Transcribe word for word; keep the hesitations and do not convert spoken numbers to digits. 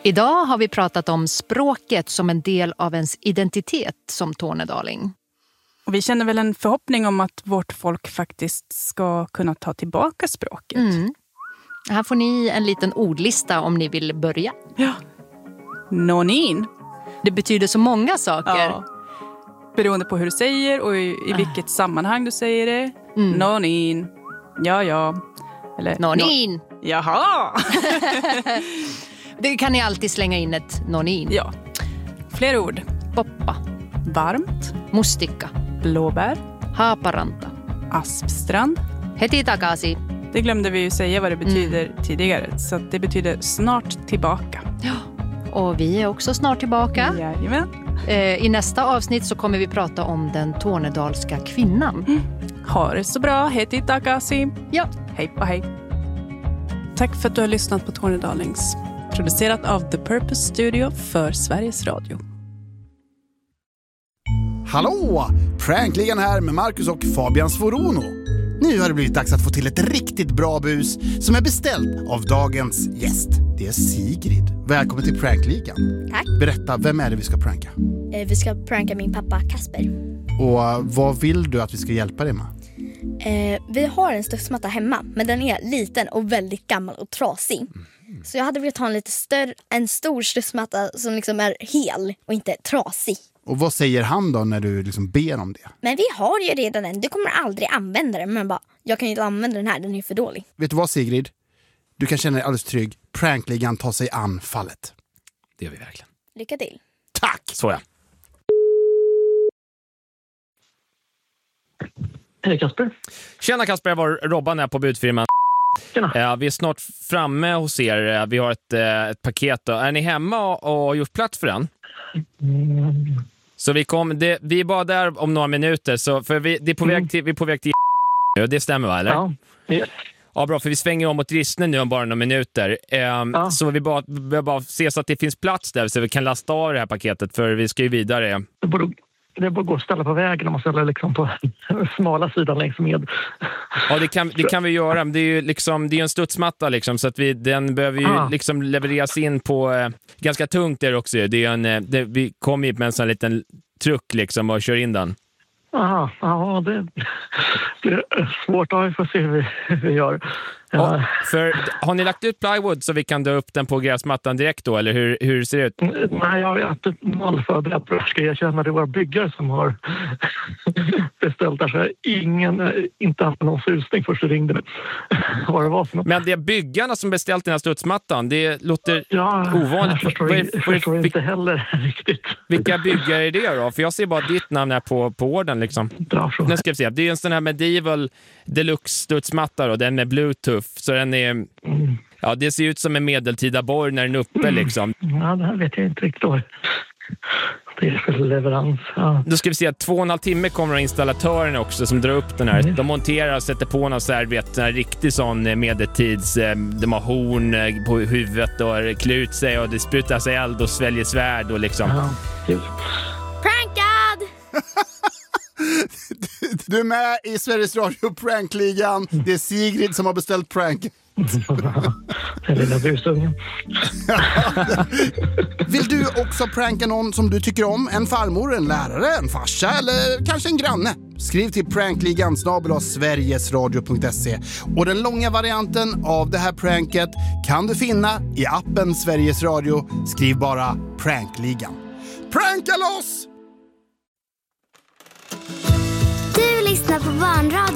Idag har vi pratat om språket som en del av ens identitet som tornedaling. Och vi känner väl en förhoppning om att vårt folk faktiskt ska kunna ta tillbaka språket. Mm. Här får ni en liten ordlista om ni vill börja. Ja. Nonin. Det betyder så många saker. Ja. Beroende på hur du säger och i, i vilket ah. sammanhang du säger det. Mm. Nonin. Ja, ja. Eller, Nonin. No- Jaha. Det kan ni alltid slänga in ett nonin. Ja. Fler ord. Poppa. Varmt. Mustikka. Blåbär. Haparanta. Aspstrand. Heti takasi. Det glömde vi ju säga vad det betyder mm. tidigare. Så att det betyder snart tillbaka. Ja. Och vi är också snart tillbaka. Jajamän. Eh, I nästa avsnitt så kommer vi prata om den tornedalska kvinnan. Mm. Ha det så bra. Heti takasi. Ja. Hej på hej. Tack för att du har lyssnat på Tornedalings. Producerat av The Purpose Studio för Sveriges Radio. Hallå! Prankligan här med Marcus och Fabian Svorono. Nu har det blivit dags att få till ett riktigt bra bus som är beställt av dagens gäst. Det är Sigrid. Välkommen till Prankligan. Tack. Berätta, vem är det vi ska pranka? Eh, vi ska pranka min pappa Kasper. Och vad vill du att vi ska hjälpa dig med? Eh, vi har en studsmatta hemma, men den är liten och väldigt gammal och trasig. Mm. Så jag hade velat ha en lite större, en stor studsmatta som liksom är hel och inte trasig. Och vad säger han då när du liksom ber om det? Men vi har ju redan den, du kommer aldrig använda den. Men bara, jag kan ju inte använda den här, den är för dålig. Vet du vad, Sigrid? Du kan känna dig alldeles trygg. Prankligan tar sig an fallet. Det gör vi verkligen. Lycka till. Tack! Så ja. Hej Kasper. Tjena Kasper, jag var Robban här på budfirman. Tjena. Eh, vi är snart framme hos er. Vi har ett, eh, ett paket då. Är ni hemma och, och har gjort plats för den? Mm. Så vi kom, det, vi är bara där om några minuter. Så för vi, det är på mm. väg till, vi är på väg till det stämmer va, eller? Ja, yes. Ja, bra, för vi svänger om mot Rissne nu om bara några minuter. Eh, ja. Så vi bara, vi bara ser så att det finns plats där så vi kan lasta av det här paketet, för vi ska ju vidare. Det borde, det borde gå att ställa på vägen om man ställer liksom på smala sidan längs med. Ja, det kan, det kan vi göra. Det är ju liksom, det är en studsmatta liksom, så att vi, den behöver ju ah. liksom levereras in på eh, ganska tungt där också. Det är en, eh, det, vi kommer ju med en sån liten truck liksom och kör in den. Aha, ja, det, det är svårt. Ja, vi får se hur vi, hur vi gör. Ja. Ja, för, har ni lagt ut plywood så vi kan dra upp den på gräsmattan direkt då, eller hur, hur ser det ut? Nej, jag har inte noll förberett på det. Ska jag känna det var byggare som har beställt där, så jag ingen, inte haft någon susning först och ringde mig. Vad det var för något. Men det är byggarna som beställt den här studsmattan. Det låter ja, ovanligt. Jag förstår, jag förstår vil, inte heller riktigt. Vilka byggare är det då? För jag ser bara ditt namn här på, på orden liksom. Nu ska vi se. Det är en sån här medieval deluxe studsmatta då, den med bluetooth. Så den är, mm. ja, det ser ut som en medeltida borg när den är uppe liksom. Ja, det här vet jag inte riktigt då. Det är för leverans. Ja. Då ska vi se att två och en halv timme kommer installatörerna också som drar upp den här. Mm. De monterar och sätter på någon så här, vet, en riktig sån medeltids, de har horn på huvudet och klut sig och det sprutar sig eld och sväljer svärd och liksom. Ja. Prankad! Du är med i Sveriges Radio Prankligan. Det är Sigrid som har beställt prank. Den lilla busungen. Vill du också pranka någon som du tycker om? En farmor, en lärare, en farsa eller kanske en granne? Skriv till prankligan snabel-a sverigesradio punkt se. Och den långa varianten av det här pranket kan du finna i appen Sveriges Radio. Skriv bara Prankligan. Pranka loss! Du lyssnar på Barnradio.